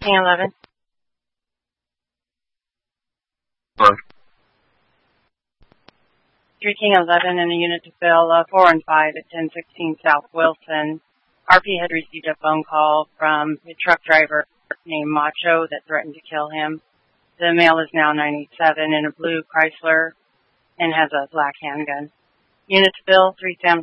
King 11. Hello. 3 King 11 and a unit to fill 4 and 5 at 1016 South Wilson. RP had received a phone call from a truck driver named Macho that threatened to kill him. The male is now 987 in a blue Chrysler and has a black handgun. Unit to fill 3 Sam